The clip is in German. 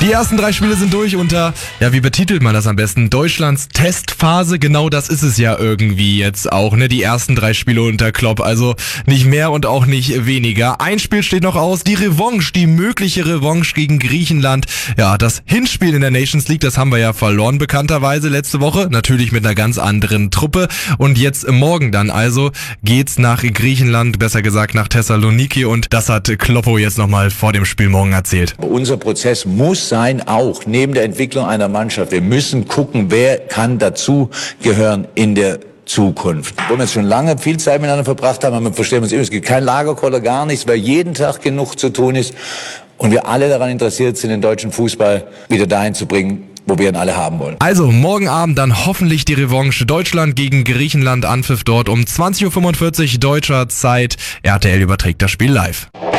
Die ersten 3 Spiele sind durch unter, ja, wie betitelt man das am besten? Deutschlands Testphase. Genau das ist es ja irgendwie jetzt auch, ne? Die ersten 3 Spiele unter Klopp. Also nicht mehr und auch nicht weniger. Ein Spiel steht noch aus. Die Revanche, die mögliche Revanche gegen Griechenland. Ja, das Hinspiel in der Nations League, das haben wir ja verloren bekannterweise letzte Woche. Natürlich mit einer ganz anderen Truppe. Und jetzt morgen dann also geht's nach Griechenland, besser gesagt nach Thessaloniki. Und das hat Kloppo jetzt nochmal vor dem Spiel morgen erzählt. Unser Prozess muss sein, auch neben der Entwicklung einer Mannschaft. Wir müssen gucken, wer kann dazu gehören in der Zukunft. Wo wir jetzt schon lange viel Zeit miteinander verbracht haben, wir verstehen uns immer, es gibt kein Lagerkoller, gar nichts, weil jeden Tag genug zu tun ist und wir alle daran interessiert sind, den deutschen Fußball wieder dahin zu bringen, wo wir ihn alle haben wollen. Also morgen Abend dann hoffentlich die Revanche. Deutschland gegen Griechenland, Anpfiff dort um 20:45 Uhr deutscher Zeit. RTL überträgt das Spiel live.